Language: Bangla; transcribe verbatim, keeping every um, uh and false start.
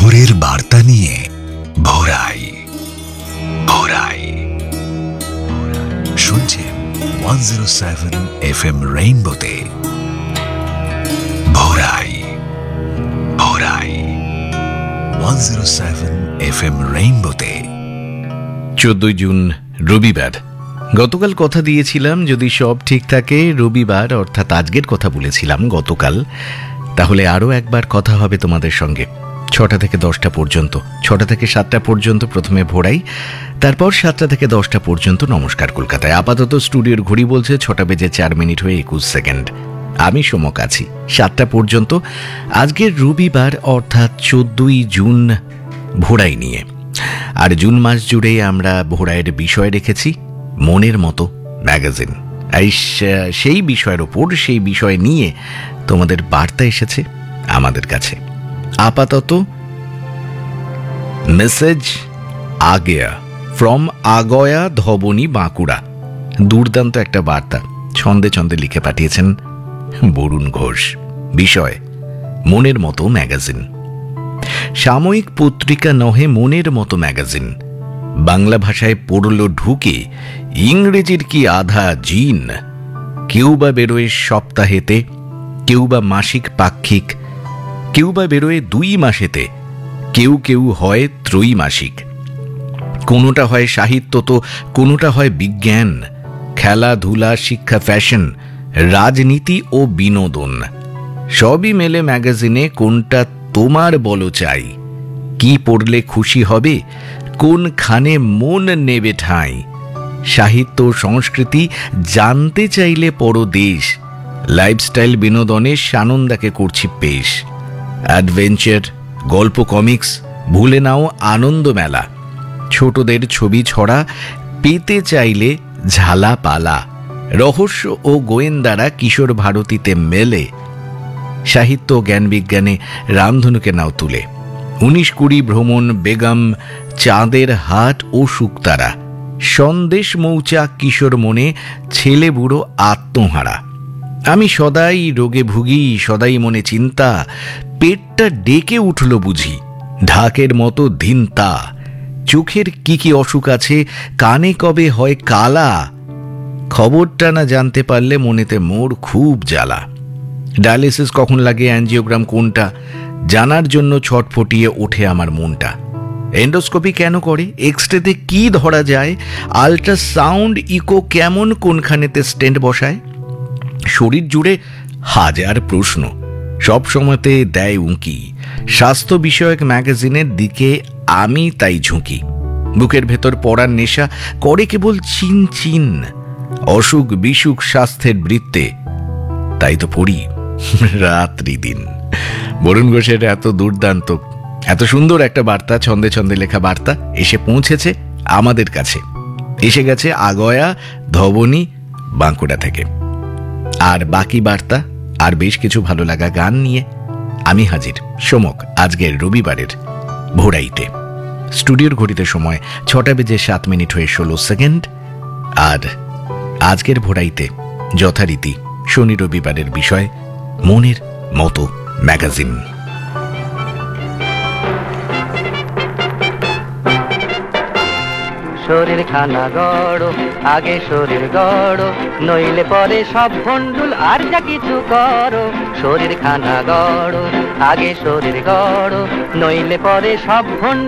ভোরের বার্তা নিয়ে ভোরাই ভোরাই শুনছেন one zero seven F M রেইনবোতে ভোরাই ভোরাই one zero seven F M রেইনবোতে। চোদ্দই জুন রবিবার। গতকাল কথা দিয়েছিলাম যদি সব ঠিক থাকে রবিবার অর্থাৎ আজকের কথা বলেছিলাম গতকাল, তাহলে আরও একবার কথা হবে তোমাদের সঙ্গে ছটা থেকে দশটা পর্যন্ত। ছটা থেকে সাতটা পর্যন্ত প্রথমে ভোরাই, তারপর সাতটা থেকে দশটা পর্যন্ত নমস্কার কলকাতায়। আপাতত স্টুডিওর ঘড়ি বলছে ছটা বেজে চার মিনিট হয়ে একুশ সেকেন্ড। আমি সমক আছি সাতটা পর্যন্ত আজকের রবিবার অর্থাৎ চোদ্দই জুন ভোরাই নিয়ে। আর জুন মাস জুড়ে আমরা ভোরাইয়ের বিষয় রেখেছি মনের মতো ম্যাগাজিন। এই সেই বিষয়ের ওপর সেই বিষয় নিয়ে তোমাদের বার্তা এসেছে আমাদের কাছে। আপাতত মেসেজ আগেয়া ফ্রম আগয়া ধবনী বাঁকুড়া। দুর্দান্ত একটা বার্তা ছন্দে ছন্দে লিখে পাঠিয়েছেন বরুণ ঘোষ। বিষয় মনের মতো ম্যাগাজিন। সাময়িক পত্রিকা নহে মনের মতো ম্যাগাজিন। বাংলা ভাষায় পড়ল ঢুকে ইংরেজির কি আধা জিন। কেউ বা বেরোয় সপ্তাহেতে, কেউ বা মাসিক পাক্ষিক, কেউ বা বেরোয় দুই মাসেতে, কেউ কেউ হয় ত্রৈমাসিক। কোনোটা হয় সাহিত্য তো কোনোটা হয় বিজ্ঞান, খেলাধুলা, শিক্ষা, ফ্যাশন, রাজনীতি ও বিনোদন সবই মেলে ম্যাগাজিনে। কোনটা তোমার বলো চাই? কি পড়লে খুশি হবে? কোনখানে মন নেবে ঠাঁই? সাহিত্য সংস্কৃতি জানতে চাইলে পরদেশ। লাইফস্টাইল বিনোদনে সানন্দাকে করছি পেশ। অ্যাডভেঞ্চার, গল্প, কমিক্স ভুলে নাও আনন্দ মেলা। ছোটদের ছবি ছড়া পেতে চাইলে ঝালা পালা। রহস্য ও গোয়েন্দারা কিশোর ভারতীতে মেলে। সাহিত্য জ্ঞান বিজ্ঞানে রামধনুকে নাও তুলে। উনিশ কুড়ি ভ্রমণ, বেগম, চাঁদের হাট ও শুকতারা। সন্দেশ মৌচাক কিশোর মনে, ছেলে বুড়ো আত্মহারা। আমি সদাই রোগে ভুগি, সদাই মনে চিন্তা। পেটটা ডেকে উঠল বুঝি, ঢাকের মতো ধিনতা। চোখের কি কি অসুখ আছে, কানে কবে হয় কালা। খবরটা না জানতে পারলে মনেতে মোর খুব জ্বালা। ডায়ালিসিস কখন লাগে, অ্যাঞ্জিওগ্রাম কোনটা, জানার জন্য ছটফটিয়ে ওঠে আমার মনটা। এন্ডোস্কোপি কেন করে, এক্সরেতে কি ধরা যায়, আল্ট্রাসাউন্ড ইকো কেমন, কোনখানেতে স্টেন্ট বসায়। শরীর জুড়ে হাজার প্রশ্ন, সব সময়তে দেয় উঁকি। স্বাস্থ্য বিষয়ক ম্যাগাজিনের দিকে আমি তাই ঝুঁকি। বুকের ভেতর পড়ার নেশা করে কেবল চিন চিন। অসুখ বিসুখ স্বাস্থ্যের বৃত্তে, তাই তো পড়ি রাত্রি দিন। বরুণ ঘোষের এত দুর্দান্ত, এত সুন্দর একটা বার্তা, ছন্দে ছন্দে লেখা বার্তা এসে পৌঁছেছে আমাদের কাছে। এসে গেছে আগয়া ধবনী বাঁকুড়া থেকে। আর বাকি বার্তা আর বেশ কিছু ভালো লাগা গান নিয়ে আমি হাজির সমক আজকের রবিবারের ভোরাইতে। স্টুডিওর ঘড়িতে সময় ছটা বেজে সাত মিনিট হয়ে ষোলো সেকেন্ড। আর আজকের ভোরাইতে যথারীতি শনি রবিবারের বিষয় মনের মতো ম্যাগাজিন। শরীর খানা গড়ো, আগে শরীর গড়ো, নইলে পরে সব ভণ্ডুল আর যা কিছু করো। শরীর খানা গড়ো, আগে শরীর গড়ো, নইলে পরে সব ভণ্ডুল